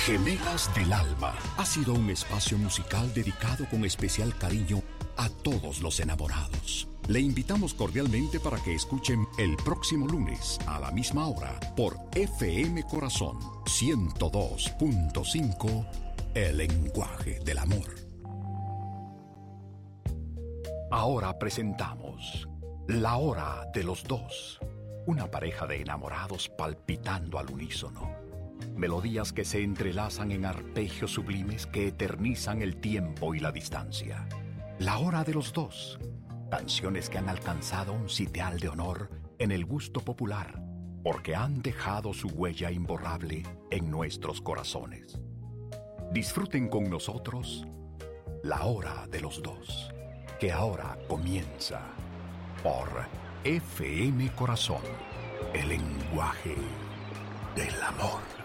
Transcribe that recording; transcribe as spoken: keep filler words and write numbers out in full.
Gemelas del Alma ha sido un espacio musical dedicado con especial cariño a todos los enamorados. Le invitamos cordialmente para que escuchen el próximo lunes a la misma hora por F M Corazón ciento dos punto cinco, el lenguaje del amor. Ahora presentamos La Hora de los Dos, una pareja de enamorados palpitando al unísono. Melodías que se entrelazan en arpegios sublimes que eternizan el tiempo y la distancia. La Hora de los Dos, canciones que han alcanzado un sitial de honor en el gusto popular, porque han dejado su huella imborrable en nuestros corazones. Disfruten con nosotros La Hora de los Dos, que ahora comienza por F M Corazón, el lenguaje del amor.